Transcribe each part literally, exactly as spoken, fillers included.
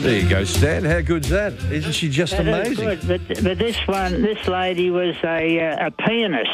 There you go, Stan. How good's that? Isn't she just That is amazing? good, but, but this one, this lady was a, uh, a pianist.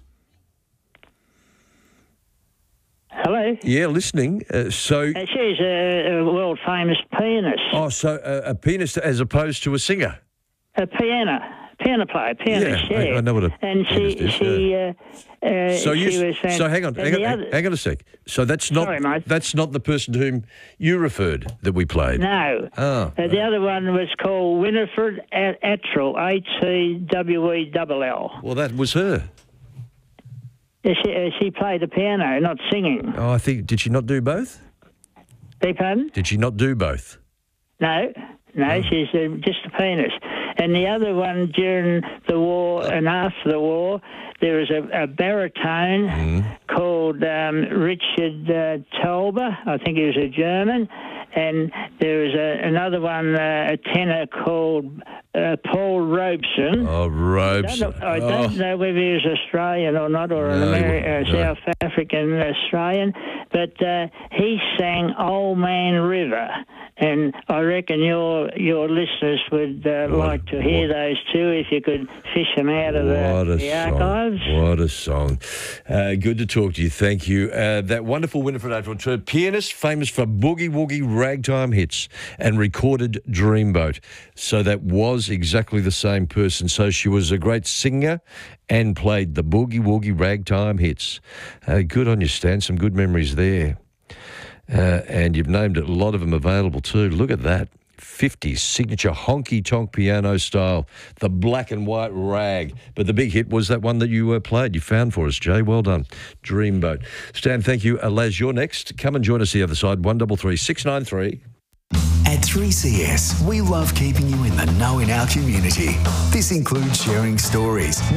Hello? Yeah, listening. Uh, so, Uh, she's a, a world-famous pianist. oh, so uh, a pianist as opposed to a singer. A piano, piano player, pianist, Yeah, yeah. I- I know what a and she, pianist is, she, uh, uh, So she you, was. Um, so hang on, and hang on, the hang, other- hang on a sec. So that's not Sorry, mate. that's not the person to whom you referred that we played. No. Oh, Uh, the other one was called Winifred At- Attrell, A T W E L L. well, that was her. Uh, She, uh, she played the piano, not singing. Oh, I think did she not do both? Beg pardon? Did she not do both? No, no, Oh. she's uh, just a pianist. And the other one during the war and after the war, there was a, a baritone Mm. called um, Richard uh, Tauber. I think he was a German. And there was a, another one, uh, a tenor called uh, Paul Robeson. Oh, I Robes. don't, know, I don't oh. know whether he was Australian or not, or an No, he Ameri- wasn't, uh, no. South African Australian, but uh, he sang "Old Man River," and I reckon your your listeners would uh, What- like to hear what- those two if you could fish them out of What the, a the song. archives. What a song. Uh, good to talk to you. Thank you. Uh, that wonderful Winifred Attrell, pianist famous for boogie woogie ragtime hits and recorded Dreamboat. So that was exactly the same person. So she was a great singer and played the boogie woogie ragtime hits. Uh, good on you, Stan. Some good memories there. Uh, and you've named a lot of them available too. Look at that. fifties signature honky-tonk piano style, the black and white rag. But the big hit was that one that you uh, played, you found for us, Jay. Well done. Dreamboat. Stan, thank you. Uh, Laz, you're next. Come and join us the other side, one three three, six nine three. At three C S, we love keeping you in the know in our community. This includes sharing stories,